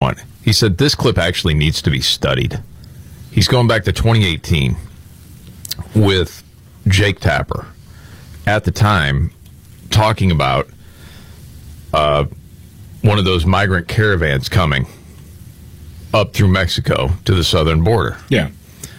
want. He said this clip actually needs to be studied. He's going back to 2018 with Jake Tapper at the time talking about one of those migrant caravans coming up through Mexico to the southern border. Yeah.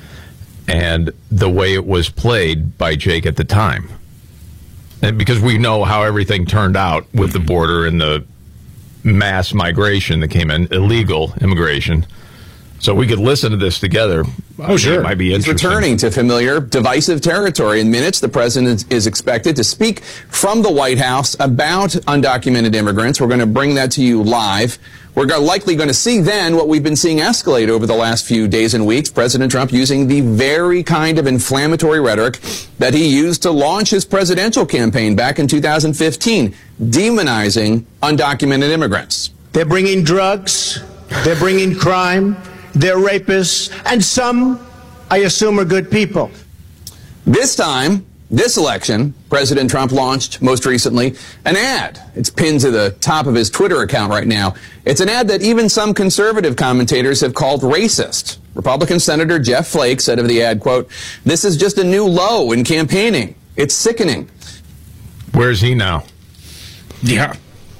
And the way it was played by Jake at the time. And because we know how everything turned out with the border and the mass migration that came in, illegal immigration. So we could listen to this together. Oh, sure. It might be interesting. He's returning to familiar divisive territory. In minutes, the president is expected to speak from the White House about undocumented immigrants. We're going to bring that to you live. We're likely going to see then what we've been seeing escalate over the last few days and weeks. President Trump using the very kind of inflammatory rhetoric that he used to launch his presidential campaign back in 2015, demonizing undocumented immigrants. They're bringing drugs. They're bringing crime. They're rapists. And some, I assume, are good people. This time, this election, President Trump launched, most recently, an ad. It's pinned to the top of his Twitter account right now. It's an ad that even some conservative commentators have called racist. Republican Senator Jeff Flake said of the ad, quote, "This is just a new low in campaigning. It's sickening." Where's he now? Yeah.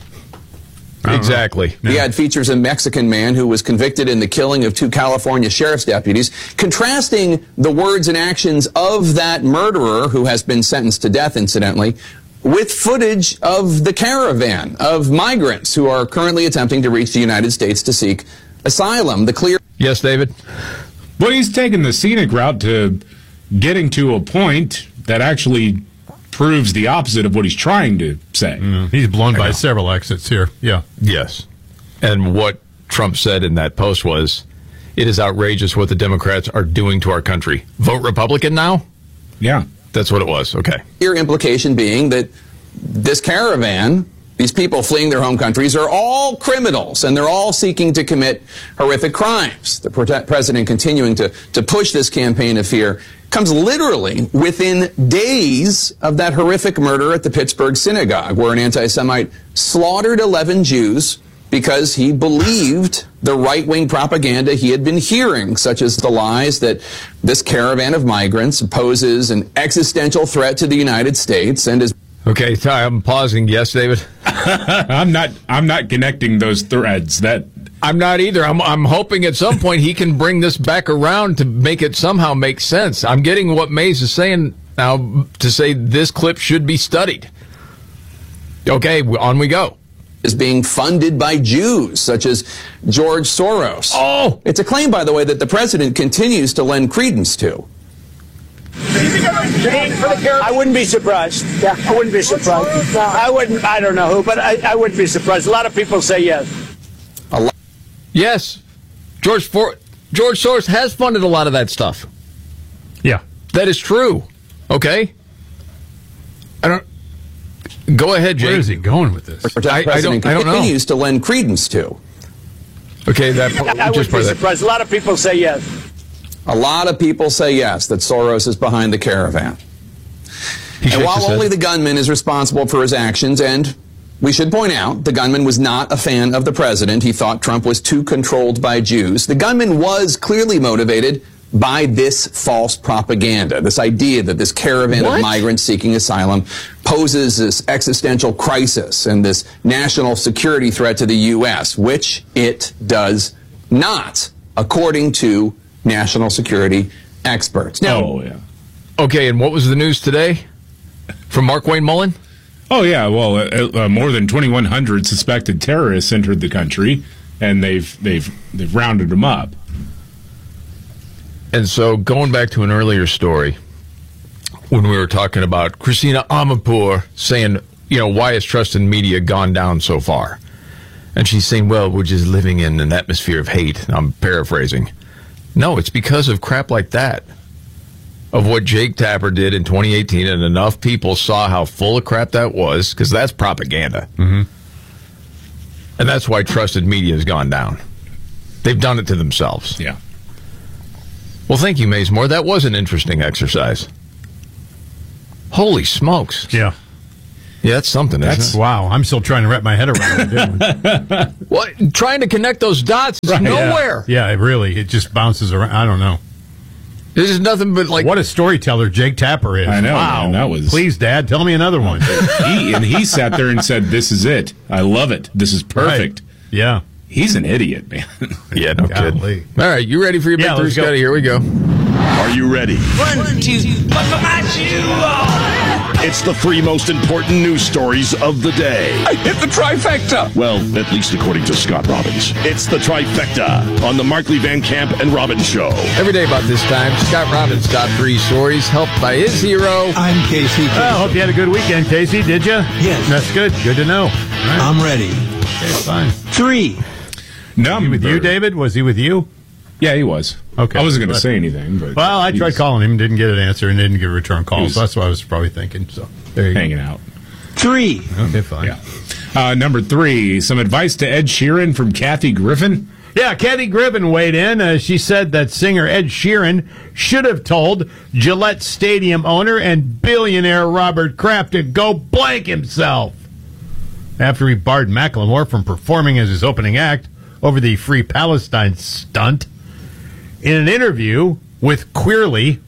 Exactly. The ad features a Mexican man who was convicted in the killing of 2 California sheriff's deputies, contrasting the words and actions of that murderer, who has been sentenced to death, incidentally, with footage of the caravan of migrants who are currently attempting to reach the United States to seek asylum. Yes, David? Well, he's taken the scenic route to getting to a point that actually proves the opposite of what he's trying to say. He's blown by several exits here. Yeah. Yes. And what Trump said in that post was, it is outrageous what the Democrats are doing to our country. Vote Republican now? Yeah. That's what it was. Okay. Clear implication being that this caravan, these people fleeing their home countries, are all criminals, and they're all seeking to commit horrific crimes. The president continuing to push this campaign of fear comes literally within days of that horrific murder at the Pittsburgh synagogue, where an anti-Semite slaughtered 11 Jews because he believed the right-wing propaganda he had been hearing, such as the lies that this caravan of migrants poses an existential threat to the United States and is... Okay, I'm pausing. Yes, David? I'm not connecting those threads. I'm not either. I'm hoping at some point he can bring this back around to make it somehow make sense. I'm getting what Mays is saying now to say this clip should be studied. Okay, on we go. Is being funded by Jews, such as George Soros. Oh! It's a claim, by the way, that the president continues to lend credence to. I wouldn't be surprised. Yeah, I wouldn't be surprised. No, I wouldn't. I don't know who, but I wouldn't be surprised. A lot of people say yes. Yes. George Soros has funded a lot of that stuff. Yeah. That is true. Okay? Go ahead, Jake. Where is he going with this? I don't know. Continues to lend credence to. Okay, I wouldn't be surprised. A lot of people say yes. A lot of people say yes, that Soros is behind the caravan. And while only the gunman is responsible for his actions, and we should point out, the gunman was not a fan of the president. He thought Trump was too controlled by Jews. The gunman was clearly motivated by this false propaganda, this idea that this caravan of migrants seeking asylum poses this existential crisis and this national security threat to the U.S., which it does not, according to national security experts. Now, Okay, and what was the news today from Mark Wayne Mullen? Oh, yeah. Well, more than 2,100 suspected terrorists entered the country, and they've rounded them up. And so, going back to an earlier story, when we were talking about Christina Amanpour saying, why has trust in media gone down so far? And she's saying, well, we're just living in an atmosphere of hate. I'm paraphrasing. No, it's because of crap like that, of what Jake Tapper did in 2018, and enough people saw how full of crap that was, because that's propaganda. Mm-hmm. And that's why trusted media has gone down. They've done it to themselves. Yeah. Well, thank you, Mazemore. That was an interesting exercise. Holy smokes. Yeah. Yeah, that's something. Isn't it? Wow, I'm still trying to wrap my head around it. What? Trying to connect those dots is nowhere. Yeah, it just bounces around. I don't know. This is nothing but like what a storyteller Jake Tapper is. I know. Wow. Man, that was. Please, Dad, tell me another one. He sat there and said, "This is it. I love it. This is perfect." Right. Yeah. He's an idiot, man. Yeah, no kidding. All right, you ready for your big three, Scotty? Here we go. Are you ready? 1, 2, buckle my shoe. It's the 3 most important news stories of the day. I hit the trifecta. Well, at least according to Scott Robbins. It's the trifecta on the Markley Van Camp and Robbins Show. Every day about this time, Scott Robbins' top 3 stories, helped by his hero. I'm Casey. Well, hope you had a good weekend, Casey. Did you? Yes. That's good. Good to know. Right. I'm ready. Okay, fine. 3. Was he with you, David? Was he with you? Yeah, he was. Okay. I wasn't going to say anything, but well, I tried calling him, didn't get an answer, and didn't get a return call. So that's what I was probably thinking. So there you hanging out. 3. Okay, fine. Yeah. Number 3, some advice to Ed Sheeran from Kathy Griffin. Yeah, Kathy Griffin weighed in. She said that singer Ed Sheeran should have told Gillette Stadium owner and billionaire Robert Kraft to go blank himself after he barred Macklemore from performing as his opening act over the Free Palestine stunt. In an interview with Queerly,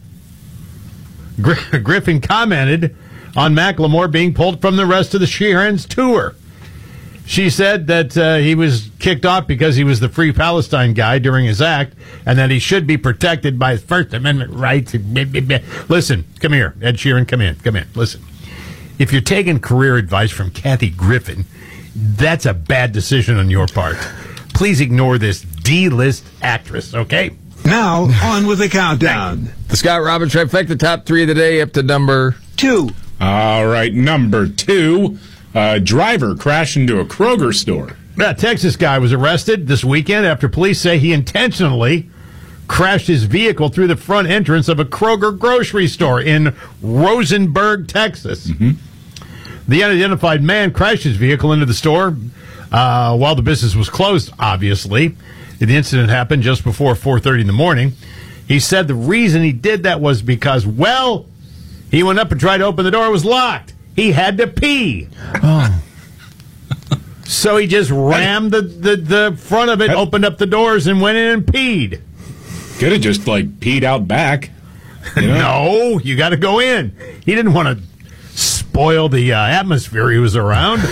Griffin commented on Macklemore being pulled from the rest of the Sheeran's tour. She said that he was kicked off because he was the Free Palestine guy during his act and that he should be protected by his First Amendment rights. Listen, come here, Ed Sheeran, come in. Listen, if you're taking career advice from Kathy Griffin, that's a bad decision on your part. Please ignore this D-list actress, okay? Now, on with the countdown. The Scott Robbins trifecta, top 3 of the day, up to number 2. All right, number 2. Driver crashed into a Kroger store. A Texas guy was arrested this weekend after police say he intentionally crashed his vehicle through the front entrance of a Kroger grocery store in Rosenberg, Texas. Mm-hmm. The unidentified man crashed his vehicle into the store while the business was closed, obviously. The incident happened just before 4:30 in the morning. He said the reason he did that was because, well, he went up and tried to open the door. It was locked. He had to pee. Oh. So he just rammed the front of it, opened up the doors, and went in and peed. Could have just, peed out back. You know? No, you got to go in. He didn't want to spoil the atmosphere he was around.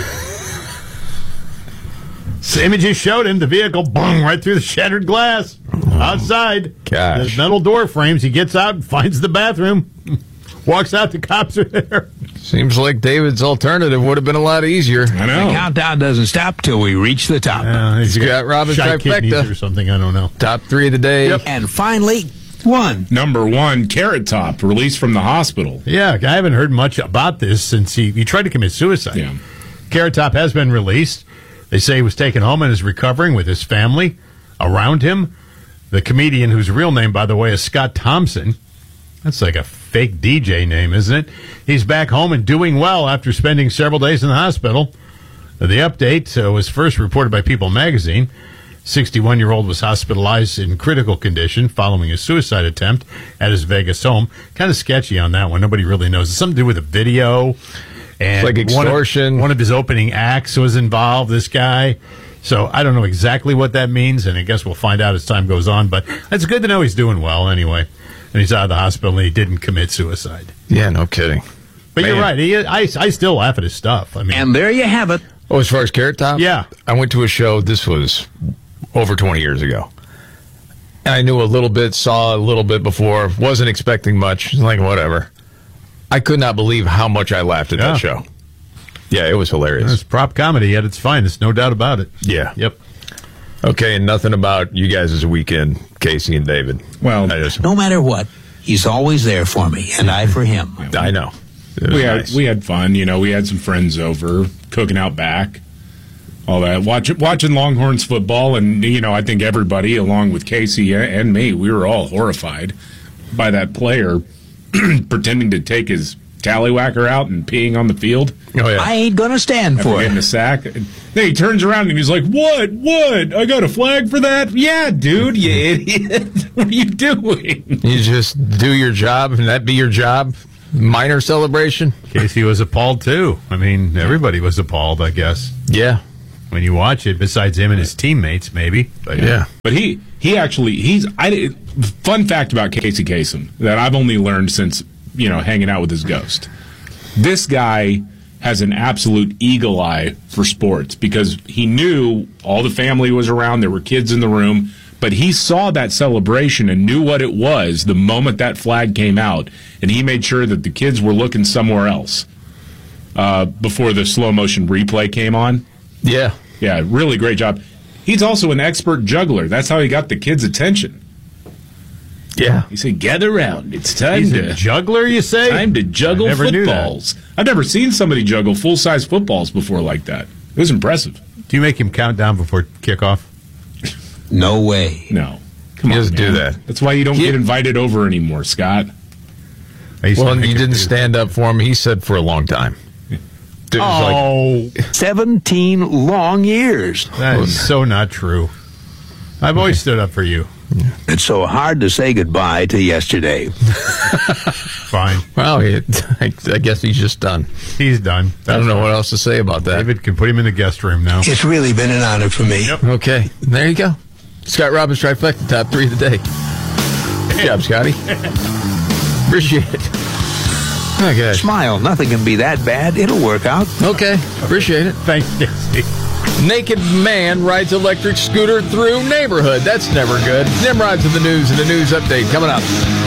So images showed him the vehicle bung right through the shattered glass outside. Gosh. The metal door frames. He gets out and finds the bathroom. Walks out. The cops are there. Seems like David's alternative would have been a lot easier. I know. The countdown doesn't stop till we reach the top. He's got Robbins trifecta or something. I don't know. Top 3 of the day. Yep. And finally, 1. Number 1, Carrot Top, released from the hospital. Yeah, I haven't heard much about this since he tried to commit suicide. Yeah. Carrot Top has been released. They say he was taken home and is recovering with his family around him. The comedian, whose real name, by the way, is Scott Thompson. That's like a fake DJ name, isn't it? He's back home and doing well after spending several days in the hospital. The update was first reported by People magazine. 61-year-old was hospitalized in critical condition following a suicide attempt at his Vegas home. Kind of sketchy on that one. Nobody really knows. It's something to do with a video. And like extortion. One of his opening acts was involved, this guy. So I don't know exactly what that means, and I guess we'll find out as time goes on. But it's good to know he's doing well anyway. And he's out of the hospital and he didn't commit suicide. Yeah, no kidding. But you're right. I still laugh at his stuff. I mean, and there you have it. Oh, as far as Carrot Top? Yeah. I went to a show, this was over 20 years ago. And I knew a little bit, saw a little bit before, wasn't expecting much, like whatever. I could not believe how much I laughed at that show. Yeah, it was hilarious. It's prop comedy at its finest, no doubt about it. Yeah. Yep. Okay, and nothing about you guys this weekend, Casey and David. Well, no matter what, he's always there for me, and I for him. I know. We had fun. You know, we had some friends over, cooking out back, all that. Watching Longhorns football, and, you know, I think everybody, along with Casey and me, we were all horrified by that player pretending to take his tallywhacker out and peeing on the field. Oh, yeah. I ain't going to stand for it. Getting a sack. Then he turns around and he's like, What? I got a flag for that? Yeah, dude, you idiot. What are you doing? You just do your job and that be your job? minor celebration. Casey was appalled, too. I mean, everybody was appalled, I guess. Yeah. When you watch it, besides him and his teammates, maybe. But yeah. But fun fact about Casey Kasem that I've only learned since, hanging out with his ghost. This guy has an absolute eagle eye for sports because he knew all the family was around, there were kids in the room, but he saw that celebration and knew what it was the moment that flag came out, and he made sure that the kids were looking somewhere else before the slow motion replay came on. Yeah. Yeah, really great job. He's also an expert juggler. That's how he got the kids' attention. Yeah. He said, "Gather around. It's time He's to a juggler, you say? Time to juggle I never footballs." I've never seen somebody juggle full-size footballs before like that. It was impressive. Do you make him count down before kickoff? No way. No. Come He on, doesn't do that. That's why you don't get invited over anymore, Scott. Well, and you didn't stand up for him. He said for a long time. Dude, Oh, 17 long years. That is so not true. I've always stood up for you. It's so hard to say goodbye to yesterday. Fine. Well, I guess he's just done. He's done. I don't know what else to say about that. David can put him in the guest room now. It's really been an honor for me. Yep. Okay, there you go. Scott Robbins Trifecta, top 3 of the day. Good job, Scotty. Appreciate it. Okay. Smile. Nothing can be that bad. It'll work out. Okay. Appreciate it. Thanks, Casey. Naked man rides electric scooter through neighborhood. That's never good. Nimrod's in the news and the news update coming up.